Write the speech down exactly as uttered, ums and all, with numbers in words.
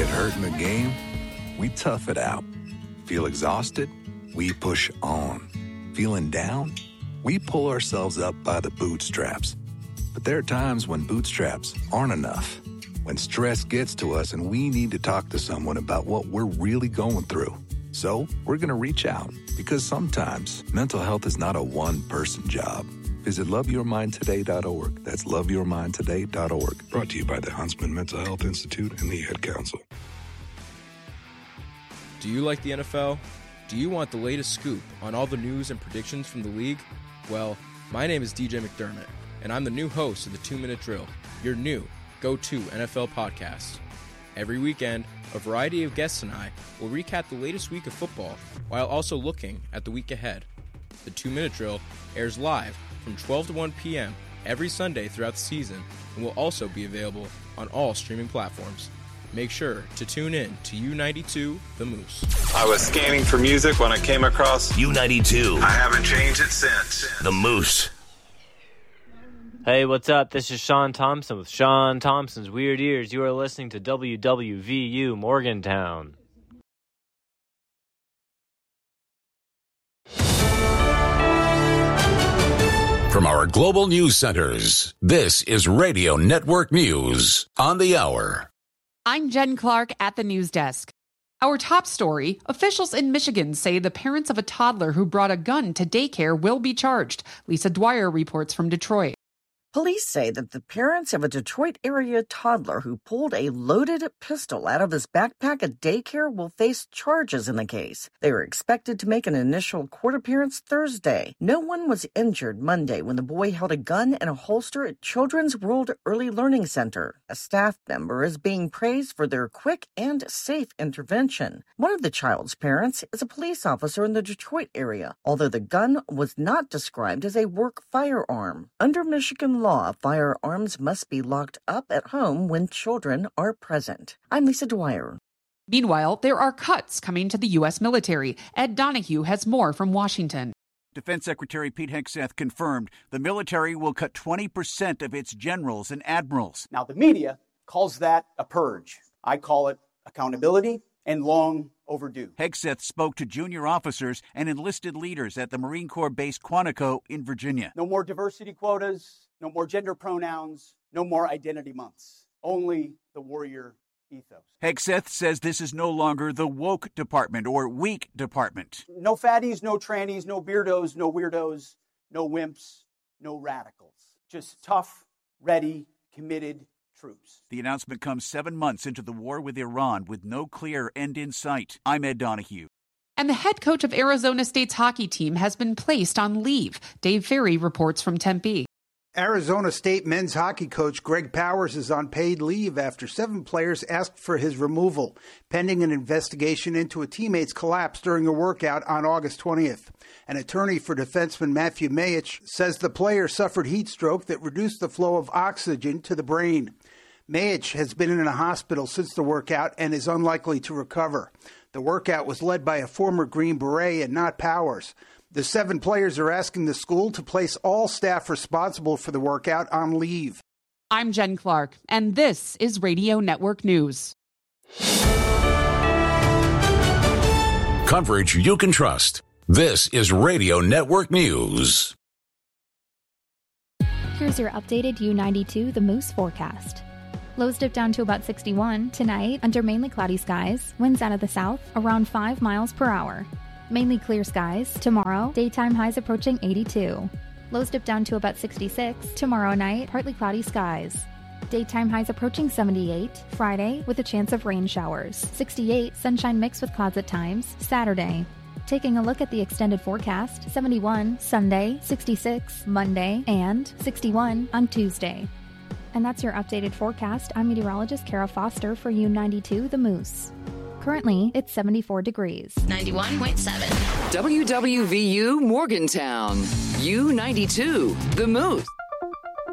hurt in the game? We tough it out. Feel exhausted? We push on. Feeling down? We pull ourselves up by the bootstraps. But there are times when bootstraps aren't enough. When stress gets to us and we need to talk to someone about what we're really going through. So we're going to reach out, because sometimes mental health is not a one-person job. Visit love your mind today dot org. That's love your mind today dot org. Brought to you by the Huntsman Mental Health Institute and the Ad Council. Do you like the N F L? Do you want the latest scoop on all the news and predictions from the league? Well, my name is D J McDermott, and I'm the new host of the Two-Minute Drill, your new go-to N F L podcast. Every weekend, a variety of guests and I will recap the latest week of football while also looking at the week ahead. The Two-Minute Drill airs live from twelve to one p.m. every Sunday throughout the season and will also be available on all streaming platforms. Make sure to tune in to U ninety-two The Moose. I was scanning for music when I came across U ninety-two. I haven't changed it since. The Moose. Hey, what's up? This is Sean Thompson with Sean Thompson's Weird Ears. You are listening to W W V U Morgantown. From our global news centers, this is Radio Network News on the hour. I'm Jen Clark at the news desk. Our top story, officials in Michigan say the parents of a toddler who brought a gun to daycare will be charged. Lisa Dwyer reports from Detroit. Police say that the parents of a Detroit-area toddler who pulled a loaded pistol out of his backpack at daycare will face charges in the case. They are expected to make an initial court appearance Thursday. No one was injured Monday when the boy held a gun in a holster at Children's World Early Learning Center. A staff member is being praised for their quick and safe intervention. One of the child's parents is a police officer in the Detroit area, although the gun was not described as a work firearm. Under Michigan law, firearms must be locked up at home when children are present. I'm Lisa Dwyer. Meanwhile, there are cuts coming to the U S military. Ed Donahue has more from Washington. Defense Secretary Pete Hegseth confirmed the military will cut twenty percent of its generals and admirals. Now, the media calls that a purge. I call it accountability and long overdue. Hegseth spoke to junior officers and enlisted leaders at the Marine Corps base Quantico in Virginia. No more diversity quotas, no more gender pronouns, no more identity months. Only the warrior ethos. Hegseth says this is no longer the woke department or weak department. No fatties, no trannies, no beardos, no weirdos, no wimps, no radicals. Just tough, ready, committed troops. The announcement comes seven months into the war with Iran with no clear end in sight. I'm Ed Donahue. And the head coach of Arizona State's hockey team has been placed on leave. Dave Ferry reports from Tempe. Arizona State men's hockey coach Greg Powers is on paid leave after seven players asked for his removal, pending an investigation into a teammate's collapse during a workout on August twentieth. An attorney for defenseman Matthew Mayich says the player suffered heat stroke that reduced the flow of oxygen to the brain. Mayich has been in a hospital since the workout and is unlikely to recover. The workout was led by a former Green Beret and not Powers. The seven players are asking the school to place all staff responsible for the workout on leave. I'm Jen Clark, and this is Radio Network News. Coverage you can trust. This is Radio Network News. Here's your updated U ninety-two The Moose forecast. Lows dip down to about sixty-one tonight under mainly cloudy skies. Winds out of the south around five miles per hour. Mainly clear skies. Tomorrow, daytime highs approaching eighty-two. Lows dip down to about sixty-six. Tomorrow night, partly cloudy skies. Daytime highs approaching seventy-eight. Friday, with a chance of rain showers. sixty-eight, sunshine mixed with clouds at times. Saturday. Taking a look at the extended forecast, seventy-one Sunday, sixty-six Monday, and sixty-one on Tuesday. And that's your updated forecast. I'm meteorologist Kara Foster for U ninety-two The Moose. Currently, it's seventy-four degrees. ninety-one point seven. W W V U Morgantown. U ninety-two The Moose.